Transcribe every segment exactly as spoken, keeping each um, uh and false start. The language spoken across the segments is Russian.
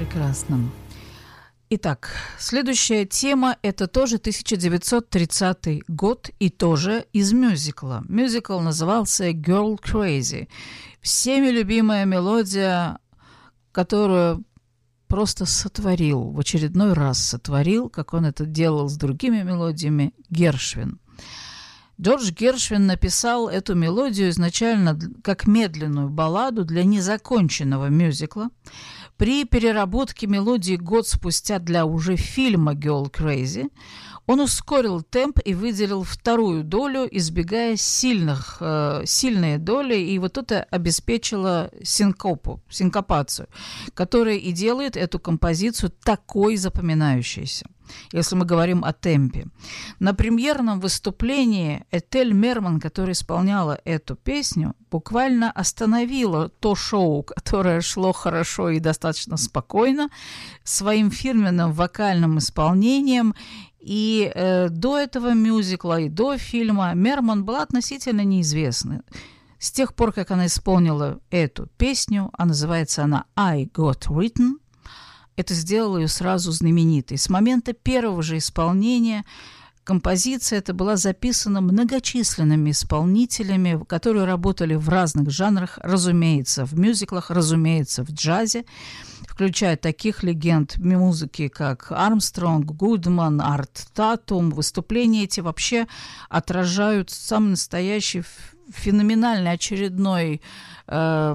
Прекрасно. Итак, следующая тема – это тоже тысяча девятьсот тридцатый год и тоже из мюзикла. Мюзикл назывался «Girl Crazy». Всеми любимая мелодия, которую просто сотворил, в очередной раз сотворил, как он это делал с другими мелодиями, Гершвин. Джордж Гершвин написал эту мелодию изначально как медленную балладу для незаконченного мюзикла. При переработке мелодии год спустя для уже фильма «Girl Crazy» он ускорил темп и выделил вторую долю, избегая сильных, э, сильные доли, и вот это обеспечило синкопу, синкопацию, которая и делает эту композицию такой запоминающейся, если мы говорим о темпе. На премьерном выступлении Этель Мерман, которая исполняла эту песню, буквально остановила то шоу, которое шло хорошо и достаточно спокойно, своим фирменным вокальным исполнением. И э, до этого мюзикла, и до фильма Мерман была относительно неизвестна. С тех пор, как она исполнила эту песню, а называется она «I Got Written», это сделало ее сразу знаменитой. С момента первого же исполнения композиция эта была записана многочисленными исполнителями, которые работали в разных жанрах, разумеется, в мюзиклах, разумеется, в джазе, включая таких легенд музыки, как Армстронг, Гудман, Арт Татум. Выступления эти вообще отражают самый настоящий феноменальный очередной э,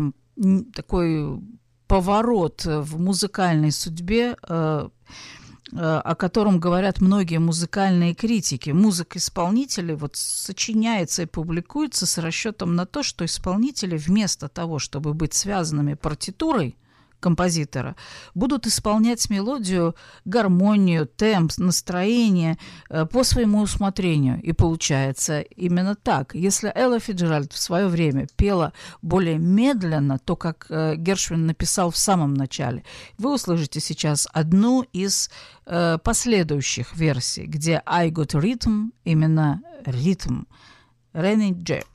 такой поворот в музыкальной судьбе, э, о котором говорят многие музыкальные критики. Музыка исполнителей вот сочиняется и публикуется с расчетом на то, что исполнители вместо того, чтобы быть связанными партитурой композитора, будут исполнять мелодию, гармонию, темп, настроение э, по своему усмотрению. И получается именно так. Если Элла Фицджеральд в свое время пела более медленно, то, как э, Гершвин написал в самом начале, вы услышите сейчас одну из э, последующих версий, где «I got rhythm», именно ритм, Ренни Джер.